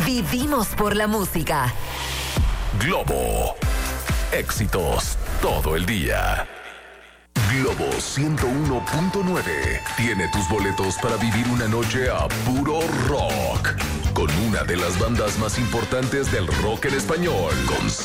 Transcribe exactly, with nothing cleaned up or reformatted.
Vivimos por la música. Globo. Éxitos todo el día. Globo ciento uno punto nueve tiene tus boletos para vivir una noche a puro rock con una de las bandas más importantes del rock en español, con